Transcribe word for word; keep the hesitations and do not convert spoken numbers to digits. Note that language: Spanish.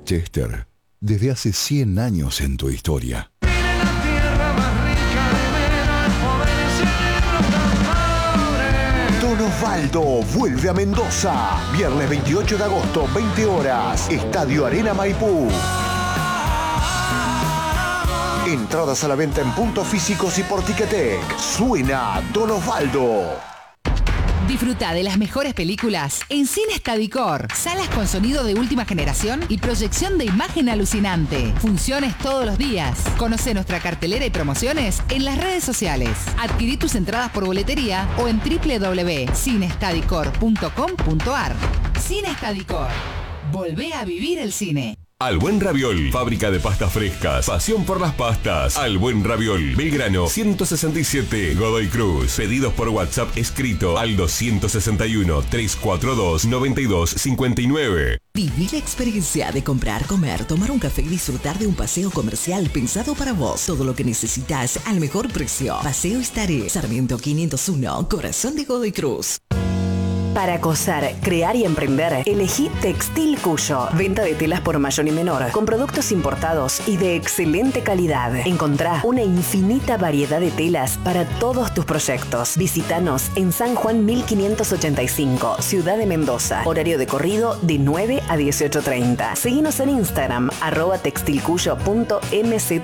Chester, desde hace cien años en tu historia. Don Osvaldo vuelve a Mendoza. Viernes veintiocho de agosto, veinte horas. Estadio Arena Maipú. Entradas a la venta en puntos físicos y por Ticketek. Suena Don Osvaldo. Disfruta de las mejores películas en Cine Estadicor. Salas con sonido de última generación y proyección de imagen alucinante. Funciones todos los días. Conoce nuestra cartelera y promociones en las redes sociales. Adquirí tus entradas por boletería o en doble u doble u doble u punto cinestadicor punto com punto ar. Cine Estadicor. Volvé a vivir el cine. Al Buen Raviol, fábrica de pastas frescas, pasión por las pastas. Al Buen Raviol, Belgrano ciento sesenta y siete, Godoy Cruz. Pedidos por WhatsApp escrito al doscientos sesenta y uno, trescientos cuarenta y dos, noventa y dos cincuenta y nueve. Viví la experiencia de comprar, comer, tomar un café y disfrutar de un paseo comercial pensado para vos. Todo lo que necesitas al mejor precio. Paseo Estaré, Sarmiento quinientos uno, corazón de Godoy Cruz. Para coser, crear y emprender, elegí Textil Cuyo. Venta de telas por mayor y menor, con productos importados y de excelente calidad. Encontrá una infinita variedad de telas para todos tus proyectos. Visítanos en San Juan mil quinientos ochenta y cinco, Ciudad de Mendoza. Horario de corrido de nueve a dieciocho treinta. Seguinos en Instagram, arroba textilcuyo punto mz.